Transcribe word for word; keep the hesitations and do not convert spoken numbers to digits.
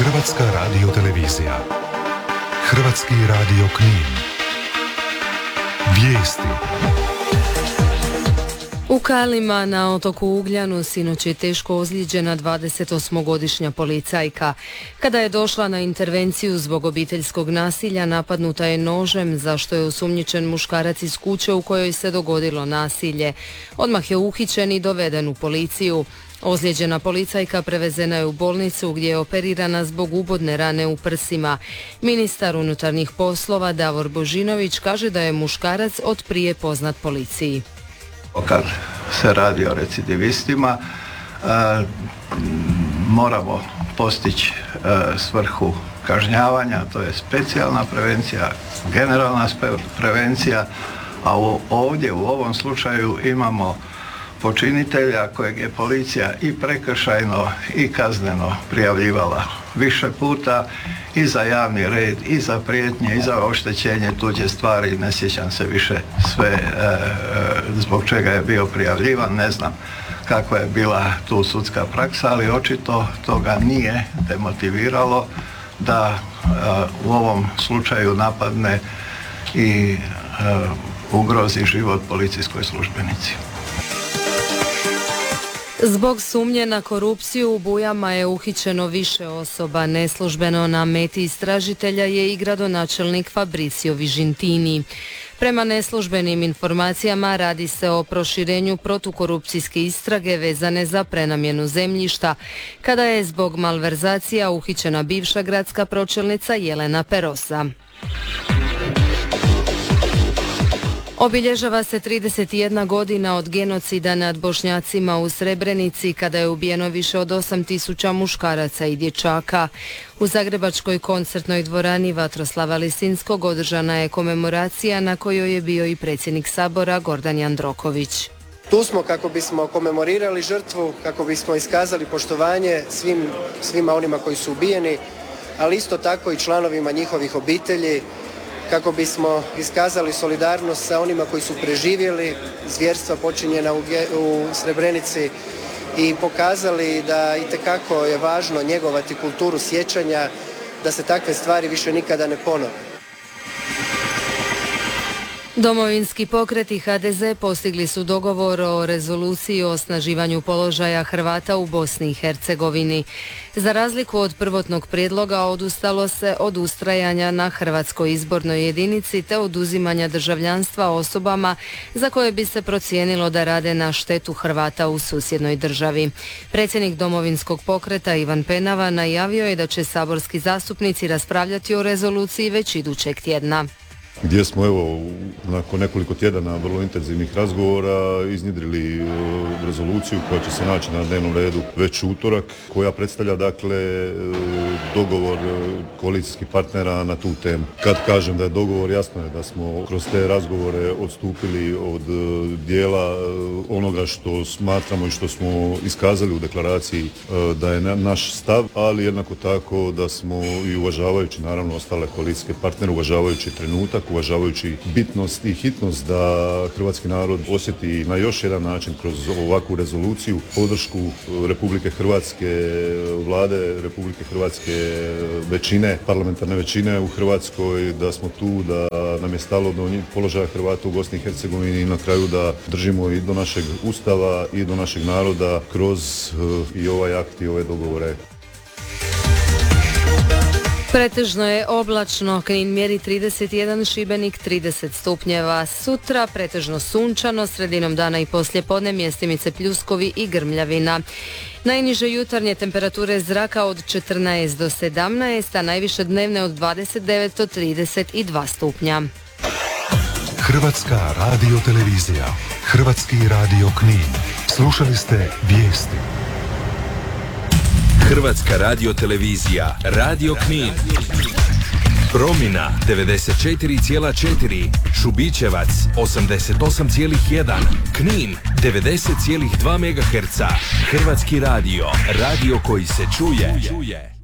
Hrvatska radiotelevizija. Hrvatski radio Knin. Vijesti. U Kalima na otoku Ugljanu sinoć je teško ozlijeđena dvadesetosmogodišnja policajka. Kada je došla na intervenciju zbog obiteljskog nasilja, napadnuta je nožem, za što je osumnjičen muškarac iz kuće u kojoj se dogodilo nasilje. Odmah je uhićen i doveden u policiju. Ozlijeđena policajka prevezena je u bolnicu gdje je operirana zbog ubodne rane u prsima. Ministar unutarnjih poslova Davor Božinović kaže da je muškarac od prije poznat policiji. Kad se radi o recidivistima, e, moramo postići e, svrhu kažnjavanja, to je specijalna prevencija, generalna prevencija, a u, ovdje u ovom slučaju imamo počinitelja kojeg je policija i prekršajno i kazneno prijavljivala više puta i za javni red, i za prijetnje, i za oštećenje tuđe stvari. Ne sjećam se više sve e, zbog čega je bio prijavljivan, ne znam kakva je bila tu sudska praksa, ali očito toga nije demotiviralo da e, u ovom slučaju napadne i e, ugrozi život policijskoj službenici. Zbog sumnje na korupciju u Bujama je uhićeno više osoba. Neslužbeno na meti istražitelja je i gradonačelnik Fabrizio Vižintini. Prema neslužbenim informacijama radi se o proširenju protukorupcijske istrage vezane za prenamjenu zemljišta, kada je zbog malverzacija uhićena bivša gradska pročelnica Jelena Perosa. Obilježava se trideset jedna godina od genocida nad Bošnjacima u Srebrenici, kada je ubijeno više od osam tisuća muškaraca i dječaka. U zagrebačkoj koncertnoj dvorani Vatroslava Lisinskog održana je komemoracija na kojoj je bio i predsjednik Sabora Gordan Jandroković. Tu smo kako bismo komemorirali žrtvu, kako bismo iskazali poštovanje svim, svima onima koji su ubijeni, ali isto tako i članovima njihovih obitelji, kako bismo iskazali solidarnost sa onima koji su preživjeli zvjerstva počinjena u, u Srebrenici i pokazali da itekako je važno njegovati kulturu sjećanja, da se takve stvari više nikada ne ponove. Domovinski pokret i ha de ze postigli su dogovor o rezoluciji o osnaživanju položaja Hrvata u Bosni i Hercegovini. Za razliku od prvotnog prijedloga odustalo se od ustrajanja na hrvatskoj izbornoj jedinici te oduzimanja državljanstva osobama za koje bi se procijenilo da rade na štetu Hrvata u susjednoj državi. Predsjednik Domovinskog pokreta Ivan Penava najavio je da će saborski zastupnici raspravljati o rezoluciji već idućeg tjedna. Gdje smo evo nakon nekoliko tjedana vrlo intenzivnih razgovora iznjedrili rezoluciju koja će se naći na dnevnom redu već utorak, koja predstavlja dakle dogovor koalicijskih partnera na tu temu. Kad kažem da je dogovor, jasno je da smo kroz te razgovore odstupili od dijela onoga što smatramo i što smo iskazali u deklaraciji da je naš stav, ali jednako tako da smo i uvažavajući naravno ostale koalicijske partnere, uvažavajući trenutak, uvažavajući bitnost i hitnost da hrvatski narod osjeti na još jedan način kroz ovakvu rezoluciju podršku Republike Hrvatske, vlade Republike Hrvatske, većine, parlamentarne većine u Hrvatskoj, da smo tu, da nam je stalo do položaja Hrvata u Bosni i Hercegovini i na kraju da držimo i do našeg Ustava i do našeg naroda kroz i ovaj akt i ove dogovore. Pretežno je oblačno, Knin mjeri trideset jedan, Šibenik trideset stupnjeva. Sutra pretežno sunčano, sredinom dana i poslijepodne mjestimice pljuskovi i grmljavina. Najniže jutarnje temperature zraka od četrnaest do sedamnaest, a najviše dnevne od dvadeset devet do trideset dva stupnja. Hrvatska radiotelevizija. Hrvatski radio Knin. Slušali ste vijesti. Hrvatska radiotelevizija, Radio Knin. Promina devedeset četiri zarez četiri, Šubićevac osamdeset osam zarez jedan, Knin devedeset zarez dva megaherca. Hrvatski radio, radio koji se čuje.